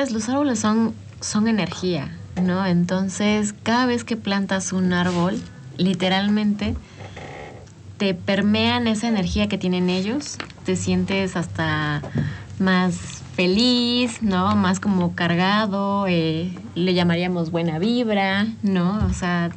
los árboles son energía, ¿no? Entonces, cada vez que plantas un árbol, literalmente te permean esa energía que tienen ellos, te sientes hasta más feliz, ¿no? Más como cargado, le llamaríamos buena vibra, ¿no? O sea,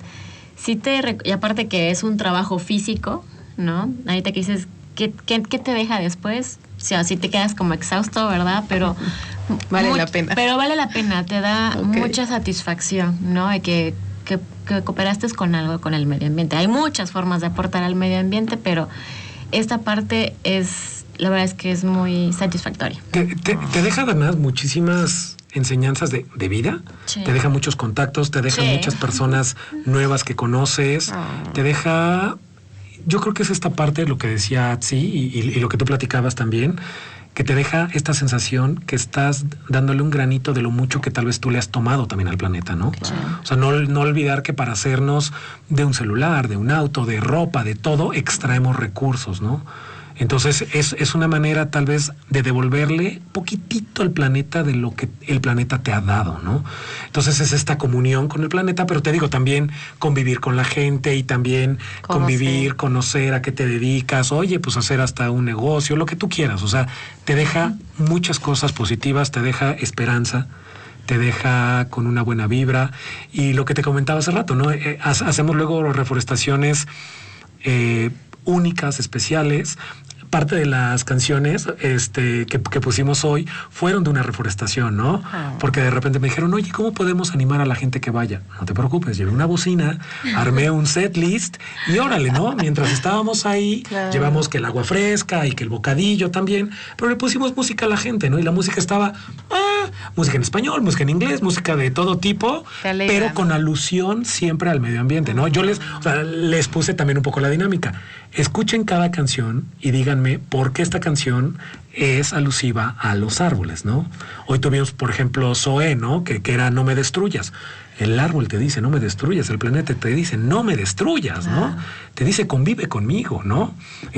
y aparte que es un trabajo físico, ¿no? Ahorita que dices, ¿qué te deja después? O sea, sí te quedas como exhausto, ¿verdad? Pero vale la pena. Pero vale la pena, te da mucha satisfacción, ¿no? De que cooperaste con algo, con el medio ambiente. Hay muchas formas de aportar al medio ambiente, pero esta parte la verdad es que es muy satisfactoria. Te deja además muchísimas enseñanzas de vida, sí. Te deja muchos contactos, te deja muchas personas nuevas que conoces, te deja... Yo creo que es esta parte de lo que decía Atsi y lo que tú platicabas también, que te deja esta sensación que estás dándole un granito de lo mucho que tal vez tú le has tomado también al planeta, ¿no? Claro. O sea, no olvidar que para hacernos de un celular, de un auto, de ropa, de todo, extraemos recursos, ¿no? Entonces es una manera tal vez de devolverle poquitito al planeta de lo que el planeta te ha dado, ¿no? Entonces es esta comunión con el planeta, pero te digo también convivir con la gente y también conocer a qué te dedicas, oye, pues hacer hasta un negocio, lo que tú quieras, o sea, te deja muchas cosas positivas, te deja esperanza, te deja con una buena vibra y lo que te comentaba hace rato, ¿no? Hacemos luego reforestaciones únicas, especiales. Parte de las canciones que pusimos hoy fueron de una reforestación, ¿no? Porque de repente me dijeron, oye, ¿cómo podemos animar a la gente que vaya? No te preocupes, llevé una bocina, armé un set list y órale, ¿no? Mientras estábamos ahí, llevamos que el agua fresca y que el bocadillo también, pero le pusimos música a la gente, ¿no? Y la música estaba, música en español, música en inglés, música de todo tipo, pero con alusión siempre al medio ambiente, ¿no? Yo les puse también un poco la dinámica. Escuchen cada canción y díganme por qué esta canción es alusiva a los árboles, ¿no? Hoy tuvimos, por ejemplo, Zoé, ¿no? Que era No me destruyas. El árbol te dice, no me destruyas. El planeta te dice, no me destruyas, ¿no? Te dice, convive conmigo, ¿no?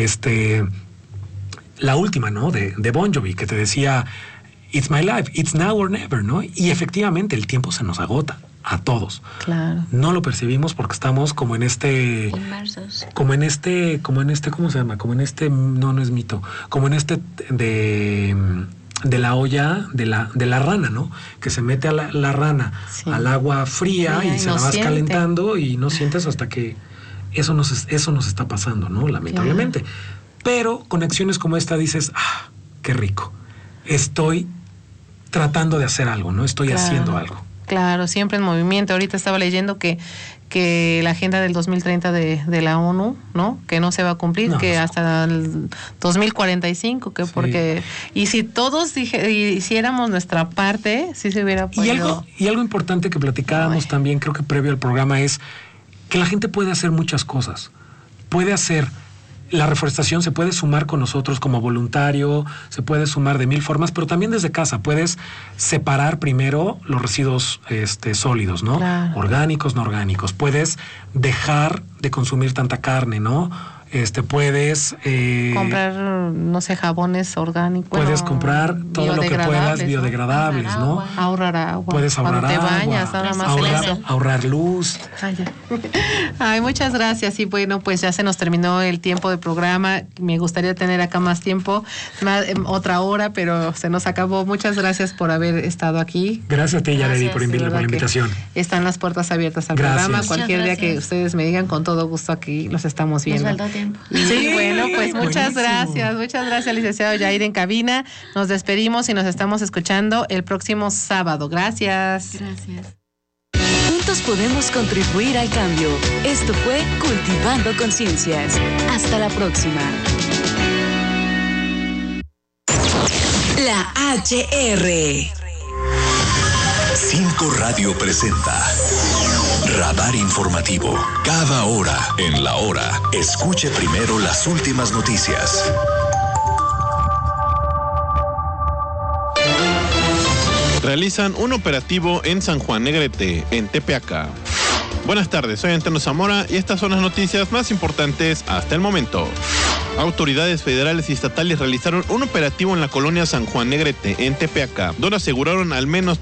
La última, ¿no? De Bon Jovi, que te decía, it's my life, it's now or never, ¿no? Y efectivamente el tiempo se nos agota. A todos. Claro. No lo percibimos porque estamos como en inmersos. ¿Cómo se llama? No es mito. Como en de la olla de la rana, ¿no? Que se mete a la rana al agua fría y se la vas calentando y no sientes hasta que eso nos está pasando, ¿no? Lamentablemente. Claro. Pero con acciones como esta dices, qué rico. Estoy tratando de hacer algo, ¿no? Estoy haciendo algo. Claro, siempre en movimiento. Ahorita estaba leyendo que la agenda del 2030 de la ONU, ¿no? Que no se va a cumplir, que hasta el 2045, que porque... Y si todos hiciéramos nuestra parte, sí se hubiera podido... Y algo importante que platicábamos también, creo que previo al programa, es que la gente puede hacer muchas cosas. Puede hacer... La reforestación se puede sumar con nosotros como voluntario, se puede sumar de 1000 formas, pero también desde casa puedes separar primero los residuos sólidos, ¿no? Claro. Orgánicos, no orgánicos. Puedes dejar de consumir tanta carne, ¿no? Puedes... comprar, no sé, jabones orgánicos. Puedes comprar todo lo que puedas, biodegradables, ¿no? Ahorrar agua. Puedes ahorrar agua. Cuando te bañas, nada más ahorrar luz. Ay, muchas gracias. Y bueno, pues ya se nos terminó el tiempo del programa. Me gustaría tener acá más tiempo, otra hora, pero se nos acabó. Muchas gracias por haber estado aquí. Gracias a ti, Yareli, por la invitación. Están las puertas abiertas al programa. Cualquier día que ustedes me digan, con todo gusto aquí los estamos viendo. Nos faltó tiempo. Sí, bueno, pues muchas gracias, licenciado Yair en cabina. Nos despedimos y nos estamos escuchando el próximo sábado. Gracias. Juntos podemos contribuir al cambio. Esto fue Cultivando Conciencias. Hasta la próxima. La HR. 5 Radio presenta Radar Informativo. Cada hora en la hora. Escuche primero las últimas noticias. Realizan un operativo en San Juan Negrete, en Tepeaca. Buenas tardes, soy Antonio Zamora y estas son las noticias más importantes hasta el momento. Autoridades federales y estatales realizaron un operativo en la colonia San Juan Negrete, en Tepeaca, donde aseguraron al menos